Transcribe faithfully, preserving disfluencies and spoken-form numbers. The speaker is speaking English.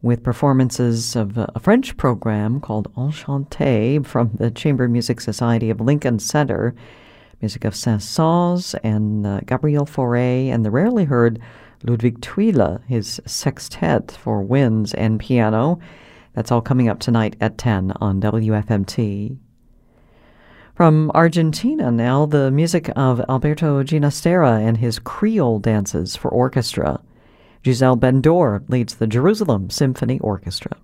with performances of a French program called Enchanté from the Chamber Music Society of Lincoln Center, music of Saint-Saëns and uh, Gabriel Fauré, and the rarely heard Ludwig Thuile, his sextet for winds and piano. That's all coming up tonight at ten on W F M T. From Argentina now, the music of Alberto Ginastera and his Creole dances for orchestra. Giselle Bendor leads the Jerusalem Symphony Orchestra.